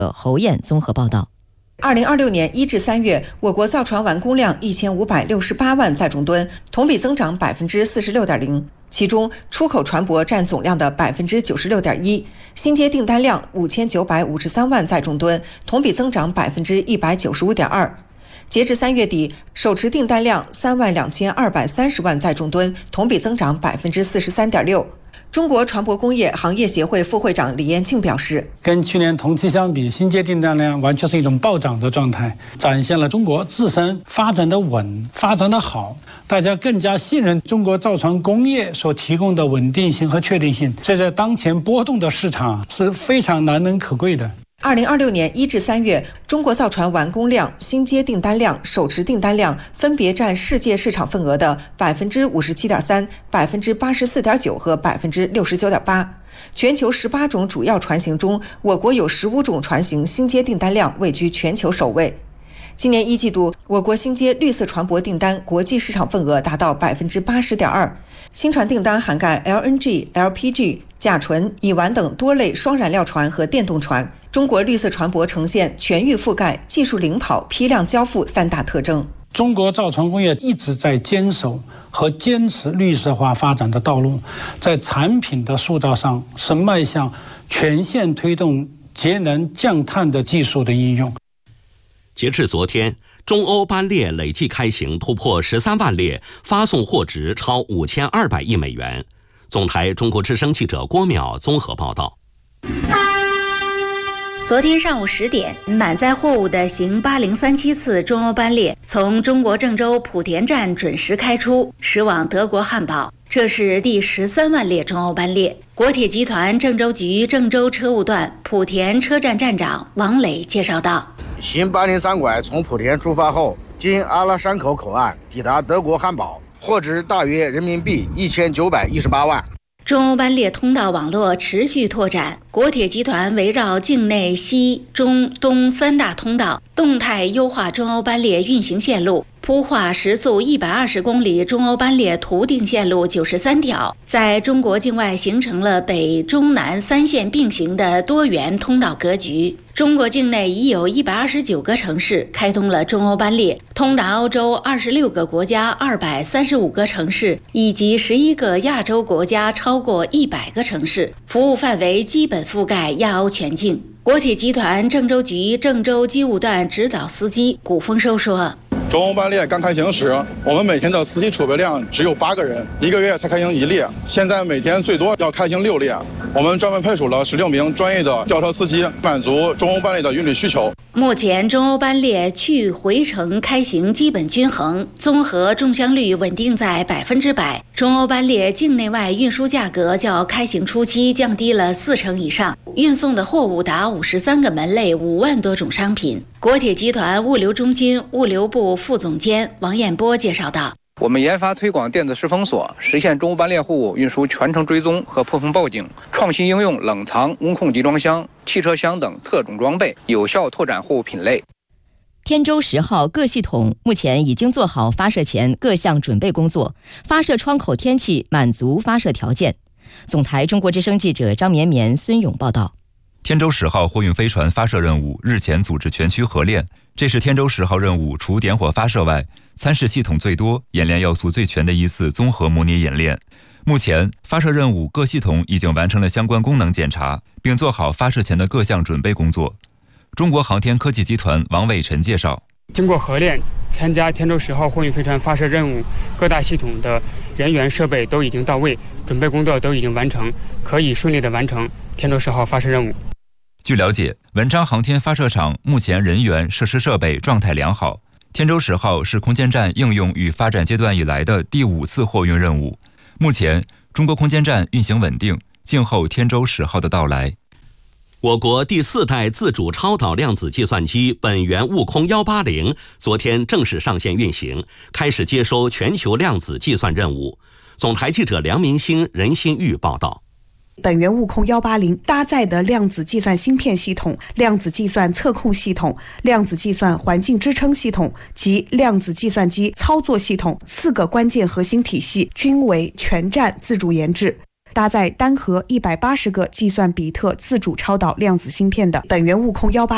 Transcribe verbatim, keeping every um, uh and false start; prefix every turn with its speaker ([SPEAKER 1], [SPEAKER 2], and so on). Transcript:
[SPEAKER 1] 侯燕综合报道。
[SPEAKER 2] 二零二六年一至三月，我国造船完工量一千五百六十八万载重吨，同比增长百分之四十六点零。其中，出口船舶占总量的百分之九十六点一，新接订单量五千九百五十三万载重吨，同比增长百分之一百九十五点二。截至三月底，手持订单量三万两千二百三十万载重吨，同比增长百分之四十三点六。中国船舶工业行业协会副会长李延庆表示，
[SPEAKER 3] 跟去年同期相比，新接订单量完全是一种暴涨的状态，展现了中国自身发展的稳、发展的好，大家更加信任中国造船工业所提供的稳定性和确定性，这在当前波动的市场是非常难能可贵的。
[SPEAKER 2] 二零二六年一至三月，中国造船完工量、新接订单量、手持订单量分别占世界市场份额的百分之五十七点三、百分之八十四点九和百分之六十九点八。全球十八种主要船型中，我国有十五种船型新接订单量位居全球首位。今年一季度，我国新接绿色船舶订单国际市场份额达到百分之八十点二，新船订单涵盖 L N G、L P G、甲醇、乙烷等多类双燃料船和电动船。中国绿色船舶呈现全域覆盖、技术领跑、批量交付三大特征。
[SPEAKER 3] 中国造船工业一直在坚守和坚持绿色化发展的道路，在产品的塑造上是迈向全线推动节能降碳的技术的应用。
[SPEAKER 4] 截至昨天，中欧班列累计开行突破十三万列，发送货值超五千二百亿美元。总台中国之声记者郭淼综合报道。
[SPEAKER 5] 昨天上午十点，满载货物的行八零三七次中欧班列从中国郑州莆田站准时开出，驶往德国汉堡。这是第十三万列中欧班列。国铁集团郑州局郑州车务段莆田车站站长王磊介绍道：
[SPEAKER 6] 新八零三拐从莆田出发后，经阿拉山口口岸抵达德国汉堡，货值大约人民币一千九百一十八万。
[SPEAKER 5] 中欧班列通道网络持续拓展，国铁集团围绕境内西、中、东三大通道，动态优化中欧班列运行线路，铺画时速一百二十公里中欧班列图定线路九十三条，在中国境外形成了北中南三线并行的多元通道格局。中国境内已有一百二十九个城市开通了中欧班列，通达欧洲二十六个国家二百三十五个城市，以及十一个亚洲国家超过一百个城市，服务范围基本覆盖亚欧全境。国铁集团郑州局郑州机务段指导司机古丰收说：
[SPEAKER 7] 中欧班列刚开行时，我们每天的司机储备量只有八个人，一个月才开行一列。现在每天最多要开行六列，我们专门派出了十六名专业的吊车司机，满足中欧班列的运力需求。
[SPEAKER 5] 目前中欧班列去回程开行基本均衡，综合中箱率稳定在百分之百。中欧班列境内外运输价格较开行初期降低了四成以上，运送的货物达五十三个门类，五万多种商品。国铁集团物流中心物流部副总监王彦波介绍道：
[SPEAKER 8] 我们研发推广电子式封锁，实现中欧班列货物运输全程追踪和破封报警，创新应用冷藏、温控集装箱、汽车厢等特种装备，有效拓展货物品类。
[SPEAKER 1] 天舟十号各系统目前已经做好发射前各项准备工作，发射窗口天气满足发射条件。总台中国之声记者张绵绵、孙勇报道。
[SPEAKER 9] 天舟十号货运飞船发射任务日前组织全区合练，这是天舟十号任务除点火发射外，参试系统最多、演练要素最全的一次综合模拟演练。目前，发射任务各系统已经完成了相关功能检查，并做好发射前的各项准备工作。中国航天科技集团王伟晨介绍，
[SPEAKER 10] 经过合练，参加天舟十号货运飞船发射任务，各大系统的人员设备都已经到位，准备工作都已经完成，可以顺利地完成天舟十号发射任务。
[SPEAKER 9] 据了解，文昌航天发射场目前人员、设施设备状态良好。天舟十号是空间站应用与发展阶段以来的第五次货运任务。目前，中国空间站运行稳定，静候天舟十号的到来。
[SPEAKER 4] 我国第四代自主超导量子计算机本源悟空一八零昨天正式上线运行，开始接收全球量子计算任务。总台记者梁明星、任新玉报道。
[SPEAKER 11] 本源悟空一八零搭载的量子计算芯片系统、量子计算测控系统、量子计算环境支撑系统及量子计算机操作系统四个关键核心体系均为全站自主研制。搭载单核一百八十个计算比特自主超导量子芯片的本源悟空一八